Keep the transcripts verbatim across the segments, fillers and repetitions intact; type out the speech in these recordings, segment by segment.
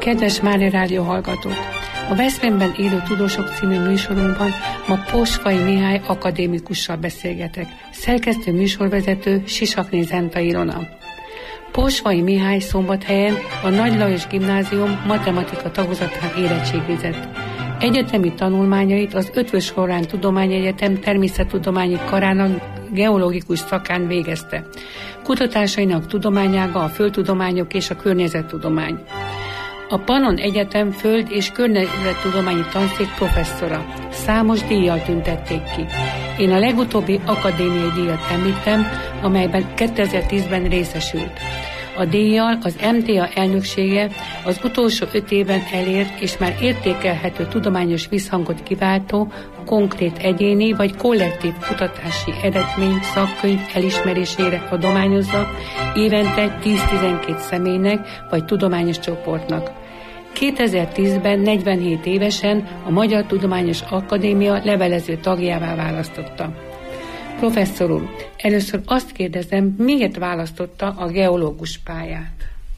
Kedves Mária Rádió hallgatók! A Veszprémben élő tudósok című műsorunkban ma Posvai Mihály akadémikussal beszélgetek. Szerkesztő műsorvezető Sisakné Zenta Ilona. Posvai Mihály Szombathelyen a Nagy Lajos Gimnázium matematika tagozatán érettségizett. Egyetemi tanulmányait az Eötvös Loránd Tudományegyetem természettudományi karának geológikus szakán végezte. Kutatásainak tudományága a földtudományok és a környezettudomány. A Pannon Egyetem föld- és környezettudományi tanszék professzora. Számos díjjal tüntették ki. Én a legutóbbi akadémiai díjat említem, amelyben kétezer-tízben részesült. A díjjal az em té á elnöksége az utolsó öt évben elért és már értékelhető tudományos visszhangot kiváltó, konkrét egyéni vagy kollektív kutatási eredmény szakkönyv elismerésére adományozza évente tíz-tizenkét személynek vagy tudományos csoportnak. kétezer-tízben negyvenhét évesen a Magyar Tudományos Akadémia levelező tagjává választotta. Professzor úr, először azt kérdezem, miért választotta a geológus pályát?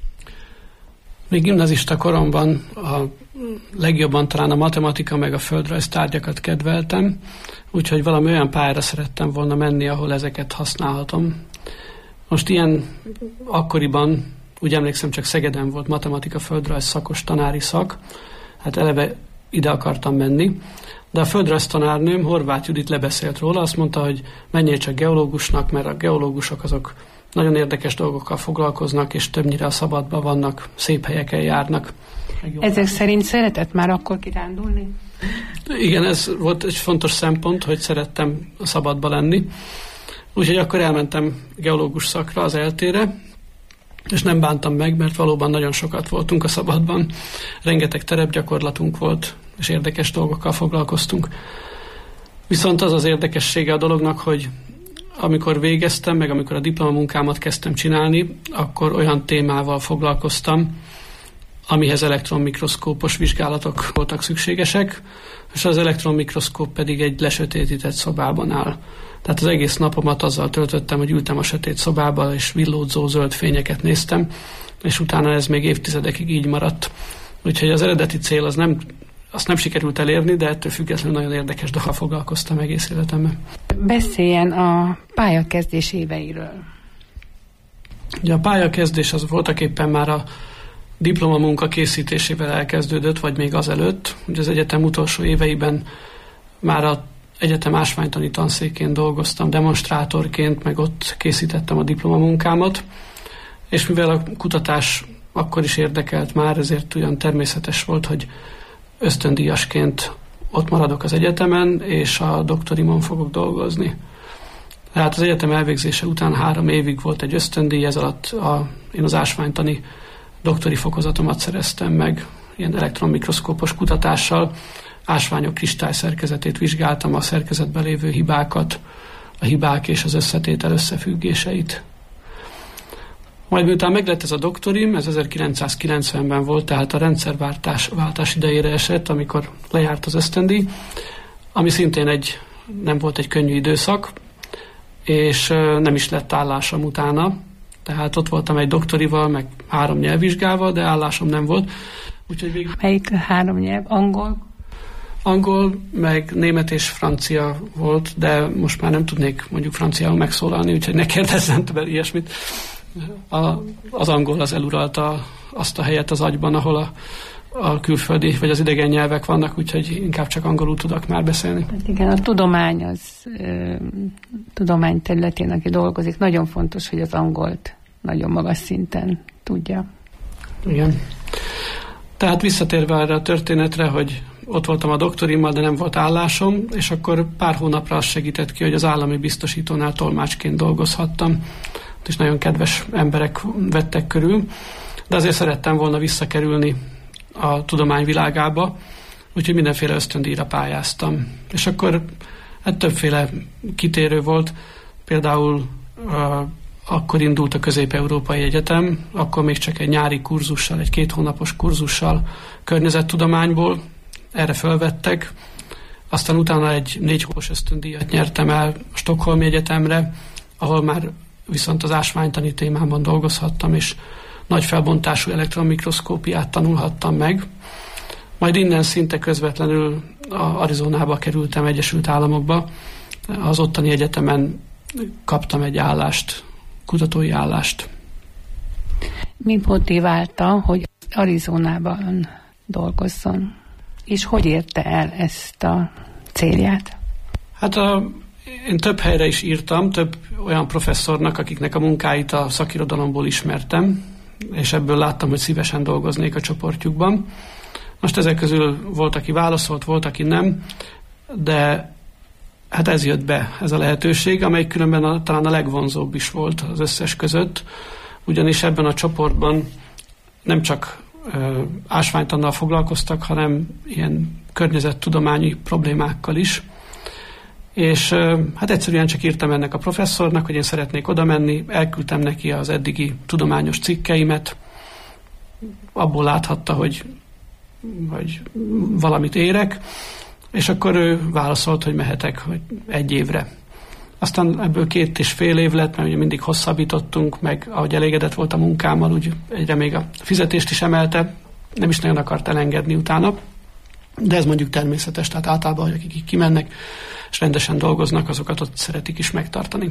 Még gimnazista koromban a legjobban talán a matematika meg a földrajz tárgyakat kedveltem, úgyhogy valami olyan pályára szerettem volna menni, ahol ezeket használhatom. Most ilyen akkoriban, úgy emlékszem, csak Szegeden volt matematika földrajz szakos tanári szak, hát eleve ide akartam menni, de a földrajz tanárnőm, Horváth Judit lebeszélt róla, azt mondta, hogy menjél csak geológusnak, mert a geológusok azok nagyon érdekes dolgokkal foglalkoznak, és többnyire a szabadban vannak, szép helyeken járnak. Ezek szerint szeretett már akkor kirándulni? Igen, ez volt egy fontos szempont, hogy szerettem a szabadba lenni. Úgyhogy akkor elmentem geológus szakra, az eltére, és nem bántam meg, mert valóban nagyon sokat voltunk a szabadban. Rengeteg terepgyakorlatunk volt, és érdekes dolgokkal foglalkoztunk. Viszont az az érdekessége a dolognak, hogy amikor végeztem, meg amikor a diplomamunkámat kezdtem csinálni, akkor olyan témával foglalkoztam, amihez elektronmikroszkópos vizsgálatok voltak szükségesek, és az elektronmikroszkóp pedig egy lesötétített szobában áll. Tehát az egész napomat azzal töltöttem, hogy ültem a sötét szobába, és villódzó zöld fényeket néztem, és utána ez még évtizedekig így maradt. Úgyhogy az eredeti cél az nem, azt nem sikerült elérni, de ettől függetlenül nagyon érdekes dolgokkal foglalkoztam egész életemben. Beszéljen a pályakezdés éveiről. Ugye a pályakezdés az voltak éppen már a diplomamunka készítésével elkezdődött, vagy még azelőtt. Ugye az egyetem utolsó éveiben már az egyetem ásványtani tanszékén dolgoztam demonstrátorként, meg ott készítettem a diplomamunkámat, és mivel a kutatás akkor is érdekelt már, ezért ugyan természetes volt, hogy ösztöndíjasként ott maradok az egyetemen, és a doktorimon fogok dolgozni. Tehát az egyetem elvégzése után három évig volt egy ösztöndíj, ez alatt a, én az ásványtani doktori fokozatomat szereztem meg, ilyen elektronmikroszkópos kutatással. Ásványok kristályszerkezetét vizsgáltam, a szerkezetben lévő hibákat, a hibák és az összetétel összefüggéseit. Majd miután meglett ez a doktorim, ez ezerkilencszázkilencvenben volt, tehát a rendszerváltás váltás idejére esett, amikor lejárt az ösztöndíj, ami szintén egy, nem volt egy könnyű időszak, és nem is lett állásom utána. Tehát ott voltam egy doktorival, meg három nyelvvizsgával, de állásom nem volt. Úgyhogy végül... Melyik három nyelv? Angol? Angol, meg német és francia volt, de most már nem tudnék mondjuk franciául megszólalni, úgyhogy ne kérdezzem többet ilyesmit. A, az angol az eluralta azt a helyet az agyban, ahol a, a külföldi vagy az idegen nyelvek vannak, úgyhogy inkább csak angolul tudok már beszélni. Hát igen, a tudomány az ö, tudomány területén, aki dolgozik, nagyon fontos, hogy az angolt nagyon magas szinten tudja. Igen. Tehát visszatérve erre a történetre, hogy ott voltam a doktorimmal, de nem volt állásom, és akkor pár hónapra azt segített ki, hogy az állami biztosítónál tolmácsként dolgozhattam. És nagyon kedves emberek vettek körül, de azért szerettem volna visszakerülni a tudomány világába, úgyhogy mindenféle ösztöndíjra pályáztam. És akkor hát többféle kitérő volt, például uh, akkor indult a Közép-Európai Egyetem, akkor még csak egy nyári kurzussal, egy két hónapos kurzussal környezettudományból, erre fölvettek, aztán utána egy négy hónapos ösztöndíjat nyertem el a Stockholmi Egyetemre, ahol már viszont az ásványtani témában dolgozhattam, és nagy felbontású elektronmikroszkópiát tanulhattam meg. Majd innen szinte közvetlenül a Arizonába kerültem, Egyesült Államokba. Az ottani egyetemen kaptam egy állást, kutatói állást. Mi motiválta, hogy Arizonában dolgozzon? És hogy érte el ezt a célját? Hát a, én több helyre is írtam, több olyan professzornak, akiknek a munkáit a szakirodalomból ismertem, és ebből láttam, hogy szívesen dolgoznék a csoportjukban. Most ezek közül volt, aki válaszolt, volt, aki nem, de hát ez jött be, ez a lehetőség, amely különben a, talán a legvonzóbb is volt az összes között, ugyanis ebben a csoportban nem csak ö, ásványtannal foglalkoztak, hanem ilyen környezettudományi problémákkal is. És ö, hát egyszerűen csak írtam ennek a professzornak, hogy én szeretnék oda menni, elküldtem neki az eddigi tudományos cikkeimet, abból láthatta, hogy, hogy valamit érek, és akkor ő válaszolt, hogy mehetek hogy egy évre. Aztán ebből két és fél év lett, mert ugye mindig hosszabbítottunk, meg ahogy elégedett volt a munkámmal, úgy egyre még a fizetést is emelte, nem is nagyon akart elengedni utána, de ez mondjuk természetes, tehát általában, hogy akik kimennek és rendesen dolgoznak, azokat ott szeretik is megtartani.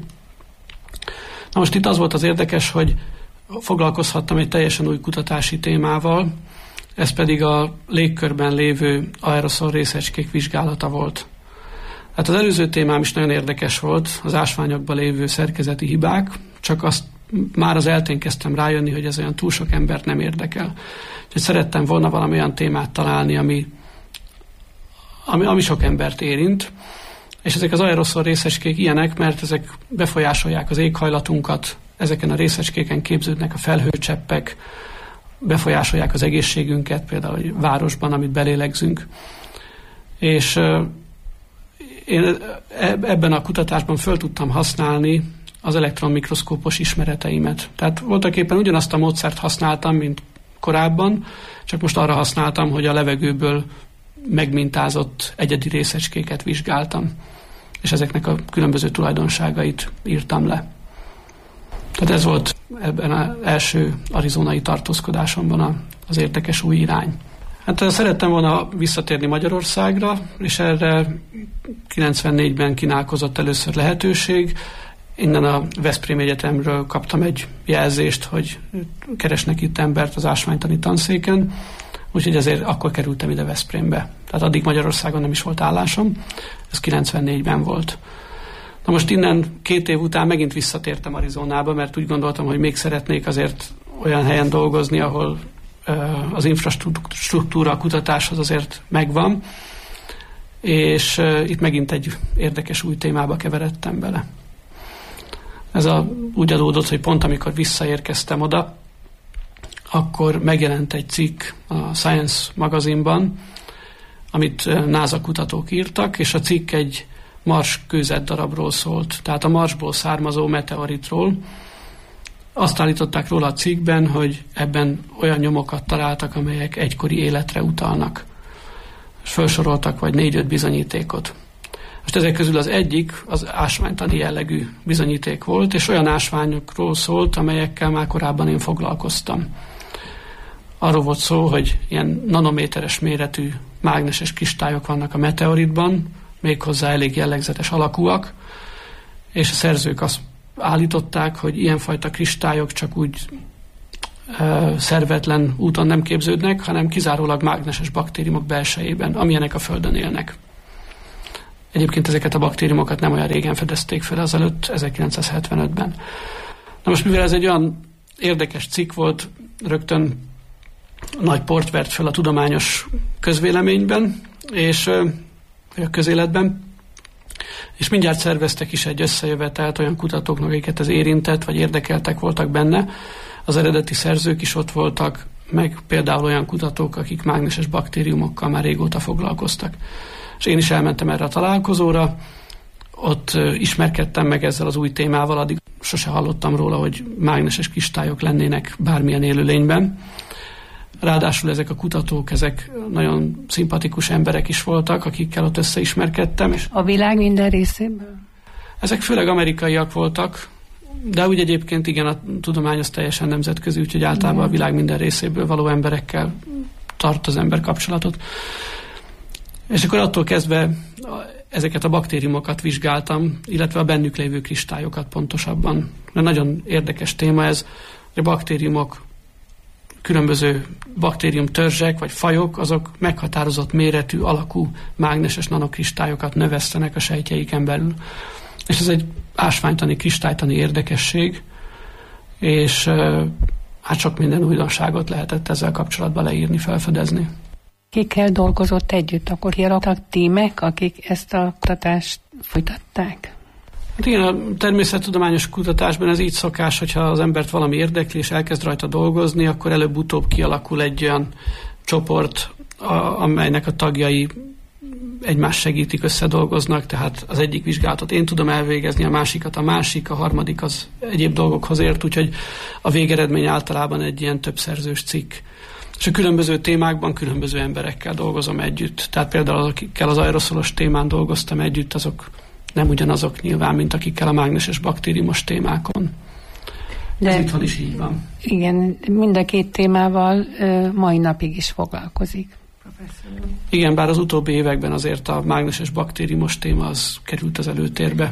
Na most itt az volt az érdekes, hogy foglalkozhattam egy teljesen új kutatási témával, ez pedig a légkörben lévő aeroszol részecskék vizsgálata volt. Hát az előző témám is nagyon érdekes volt, az ásványokban lévő szerkezeti hibák, csak azt már az eltén kezdtem rájönni, hogy ez olyan túl sok embert nem érdekel. Úgyhogy szerettem volna valami olyan témát találni, ami, ami, ami sok embert érint, és ezek az aeroszol részecskék ilyenek, mert ezek befolyásolják az éghajlatunkat, ezeken a részecskéken képződnek a felhőcseppek, befolyásolják az egészségünket, például egy városban, amit belélegzünk. És én ebben a kutatásban föl tudtam használni az elektronmikroszkópos ismereteimet. Tehát voltak éppen ugyanazt a módszert használtam, mint korábban, csak most arra használtam, hogy a levegőből megmintázott egyedi részecskéket vizsgáltam, és ezeknek a különböző tulajdonságait írtam le. Tehát ez volt ebben az első arizonai tartózkodásomban az érdekes új irány. Hát szerettem volna visszatérni Magyarországra, és erre kilencvennégyben kínálkozott először lehetőség. Innen a Veszprém Egyetemről kaptam egy jelzést, hogy keresnek itt embert az ásványtani tanszéken, úgyhogy ezért akkor kerültem ide Veszprémbe. Tehát addig Magyarországon nem is volt állásom, ez kilencvennégyben volt. Na most innen két év után megint visszatértem Arizonába, mert úgy gondoltam, hogy még szeretnék azért olyan helyen dolgozni, ahol uh, az infrastruktúra a kutatáshoz azért megvan, és uh, itt megint egy érdekes új témába keveredtem bele. Ez a, úgy adódott, hogy pont amikor visszaérkeztem oda, akkor megjelent egy cikk a Science magazinban, amit NASA kutatók írtak, és a cikk egy Mars kőzetdarabról szólt, tehát a Marsból származó meteoritról. Azt állították róla a cikkben, hogy ebben olyan nyomokat találtak, amelyek egykori életre utalnak. És felsoroltak vagy négy-öt bizonyítékot. Most ezek közül az egyik az ásványtani jellegű bizonyíték volt, és olyan ásványokról szólt, amelyekkel már korábban én foglalkoztam. Arról volt szó, hogy ilyen nanométeres méretű mágneses kristályok vannak a meteoritban, méghozzá elég jellegzetes alakúak, és a szerzők azt állították, hogy ilyenfajta kristályok csak úgy e, szervetlen úton nem képződnek, hanem kizárólag mágneses baktériumok belsejében, amilyenek a Földön élnek. Egyébként ezeket a baktériumokat nem olyan régen fedezték fel, azelőtt ezerkilencszázhetvenötben. Na most, mivel ez egy olyan érdekes cikk volt, rögtön nagy port vert fel a tudományos közvéleményben, és a közéletben, és mindjárt szerveztek is egy összejövetelt olyan kutatóknak, akiket ez érintett, vagy érdekeltek voltak benne. Az eredeti szerzők is ott voltak, meg például olyan kutatók, akik mágneses baktériumokkal már régóta foglalkoztak. És én is elmentem erre a találkozóra, ott ismerkedtem meg ezzel az új témával, addig sose hallottam róla, hogy mágneses kristályok lennének bármilyen élőlényben. Ráadásul ezek a kutatók, ezek nagyon szimpatikus emberek is voltak, akikkel ott összeismerkedtem. És a világ minden részéből? Ezek főleg amerikaiak voltak, De úgy egyébként igen, a tudomány az teljesen nemzetközi, úgyhogy általában a világ minden részéből való emberekkel tart az ember kapcsolatot. És akkor attól kezdve ezeket a baktériumokat vizsgáltam, illetve a bennük lévő kristályokat pontosabban. Mert nagyon érdekes téma ez, hogy a baktériumok, különböző baktérium törzsek vagy fajok, azok meghatározott méretű, alakú mágneses nanokristályokat növesztenek a sejtjeiken belül. És ez egy ásványtani, kristálytani érdekesség, és hát sok minden újdonságot lehetett ezzel kapcsolatban leírni, felfedezni. Kikkel dolgozott együtt? Akkor hierarchikus tímek, akik ezt a kutatást folytatták? Hát igen, a természettudományos kutatásban ez így szokás, hogyha az embert valami érdekli, és elkezd rajta dolgozni, akkor előbb-utóbb kialakul egy olyan csoport, a, amelynek a tagjai egymást segítik, összedolgoznak, tehát az egyik vizsgálatot én tudom elvégezni, a másikat a másik, a harmadik az egyéb dolgokhoz ért, úgyhogy a végeredmény általában egy ilyen többszerzős cikk. És a különböző témákban különböző emberekkel dolgozom együtt. Tehát például akikkel az aeroszolos témán dolgoztam együtt, azok nem ugyanazok nyilván, mint akikkel a mágneses baktériumos témákon. De ez itthon is így van. Igen, mind a két témával mai napig is foglalkozik. Igen, bár az utóbbi években azért a mágneses baktériumos téma az került az előtérbe.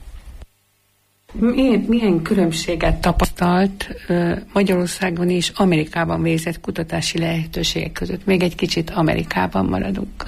Milyen, milyen különbséget tapasztalt Magyarországon és Amerikában végzett kutatási lehetőségek között? Még egy kicsit Amerikában maradunk.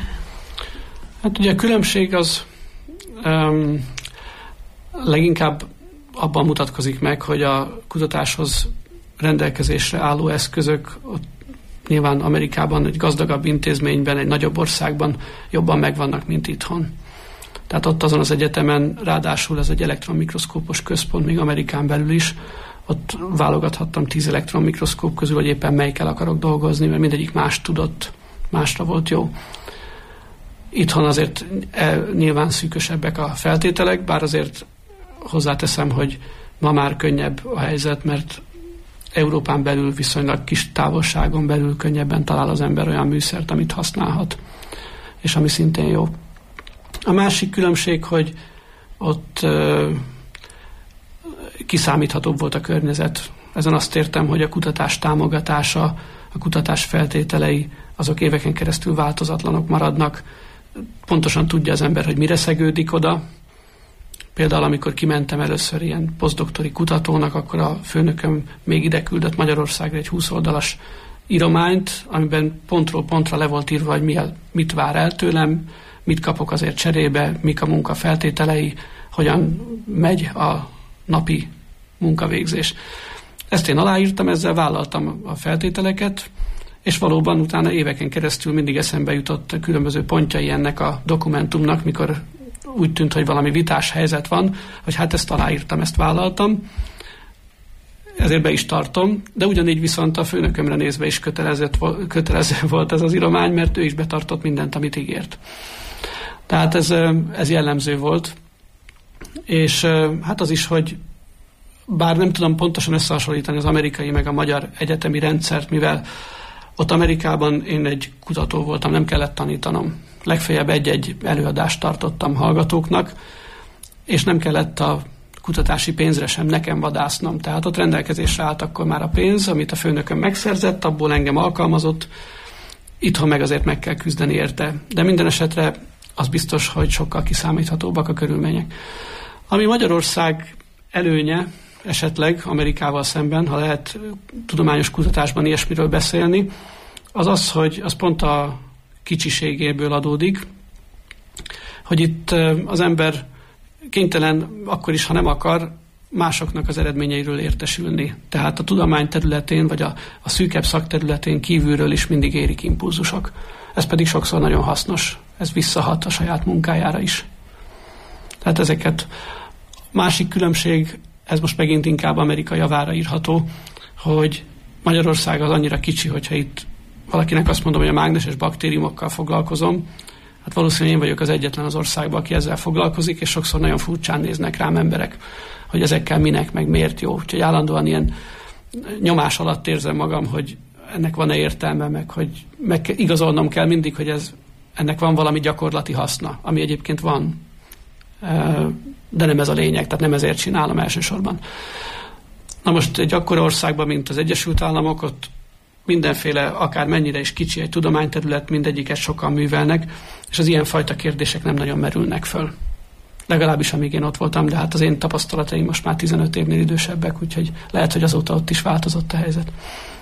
Hát ugye a különbség az um, leginkább abban mutatkozik meg, hogy a kutatáshoz rendelkezésre álló eszközök ott nyilván Amerikában egy gazdagabb intézményben, egy nagyobb országban jobban megvannak, mint itthon. Tehát ott azon az egyetemen, ráadásul ez egy elektronmikroszkópos központ, még Amerikán belül is, ott válogathattam tíz elektronmikroszkóp közül, hogy éppen melyikkel akarok dolgozni, mert mindegyik más tudott, másra volt jó. Itthon azért e, nyilván szűkösebbek a feltételek, bár azért hozzáteszem, hogy ma már könnyebb a helyzet, mert Európán belül viszonylag kis távolságon belül könnyebben talál az ember olyan műszert, amit használhat, és ami szintén jó. A másik különbség, hogy ott ö, kiszámíthatóbb volt a környezet. Ezen azt értem, hogy a kutatás támogatása, a kutatás feltételei, azok éveken keresztül változatlanok maradnak. Pontosan tudja az ember, hogy mire szegődik oda. Például, amikor kimentem először ilyen posztdoktori kutatónak, akkor a főnököm még ide küldött Magyarországra egy húsz oldalas írományt, amiben pontról pontra le volt írva, hogy mi, mit vár el tőlem, mit kapok azért cserébe, mik a munka feltételei, hogyan megy a napi munkavégzés. Ezt én aláírtam, ezzel vállaltam a feltételeket, és valóban utána éveken keresztül mindig eszembe jutott különböző pontjai ennek a dokumentumnak, mikor úgy tűnt, hogy valami vitás helyzet van, hogy hát ezt aláírtam, ezt vállaltam, ezért be is tartom, de ugyanígy viszont a főnökömre nézve is kötelező volt ez az íromány, mert ő is betartott mindent, amit ígért. Tehát ez, ez jellemző volt, és hát az is, hogy bár nem tudom pontosan összehasonlítani az amerikai meg a magyar egyetemi rendszert, mivel ott Amerikában én egy kutató voltam, nem kellett tanítanom. Legfeljebb egy-egy előadást tartottam hallgatóknak, és nem kellett a kutatási pénzre sem nekem vadásznom. Tehát ott rendelkezésre állt akkor már a pénz, amit a főnököm megszerzett, abból engem alkalmazott, itthon meg azért meg kell küzdeni érte. De minden esetre az biztos, hogy sokkal kiszámíthatóbbak a körülmények. Ami Magyarország előnye, esetleg Amerikával szemben, ha lehet tudományos kutatásban ilyesmiről beszélni, az az, hogy az pont a kicsiségéből adódik, hogy itt az ember kénytelen akkor is, ha nem akar, másoknak az eredményeiről értesülni. Tehát a tudomány területén, vagy a, a szűkebb szakterületén kívülről is mindig érik impulzusok. Ez pedig sokszor nagyon hasznos. Ez visszahat a saját munkájára is. Tehát ezeket. Másik különbség, ez most megint inkább Amerika javára írható, hogy Magyarország az annyira kicsi, hogyha itt valakinek azt mondom, hogy a mágneses baktériumokkal foglalkozom, hát valószínűleg én vagyok az egyetlen az országban, aki ezzel foglalkozik, és sokszor nagyon furcsán néznek rám emberek, hogy ezekkel minek, meg miért jó. Úgyhogy állandóan ilyen nyomás alatt érzem magam, hogy ennek van-e értelme, meg hogy meg igazolnom kell mindig, hogy ez, ennek van valami gyakorlati haszna, ami egyébként van. de nem ez a lényeg, tehát nem ezért csinálom elsősorban. Na most egy akkora országban, mint az Egyesült Államok, ott mindenféle, akár mennyire is kicsi egy tudományterület, mindegyiket sokan művelnek, és az ilyenfajta kérdések nem nagyon merülnek föl. Legalábbis amíg én ott voltam, de hát az én tapasztalataim most már tizenöt évnél idősebbek, úgyhogy lehet, hogy azóta ott is változott a helyzet.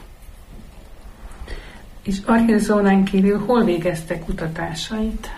És Archilzónán kívül hol végezte kutatásait?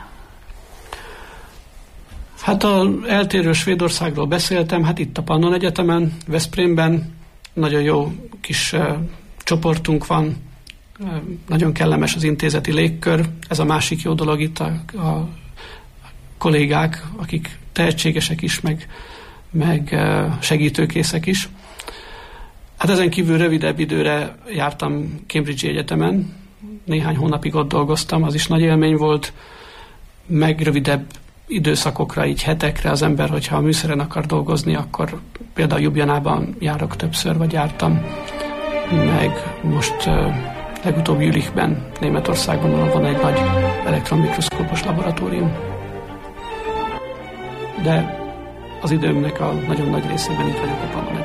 Hát az eltérő Svédországról beszéltem, hát itt a Pannon Egyetemen, Veszprémben nagyon jó kis uh, csoportunk van, uh, nagyon kellemes az intézeti légkör, ez a másik jó dolog itt a, a kollégák, akik tehetségesek is, meg, meg uh, segítőkészek is. Hát ezen kívül rövidebb időre jártam Cambridge Egyetemen, néhány hónapig ott dolgoztam, az is nagy élmény volt, meg rövidebb időszakokra, így hetekre az ember, hogyha a műszeren akar dolgozni, akkor például Ljubljanában járok többször, vagy jártam, meg most uh, legutóbb Jülichben, Németországban, ahol van egy nagy elektronmikroszkópos laboratórium. De az időmnek a nagyon nagy részében itt vagyok a Pannon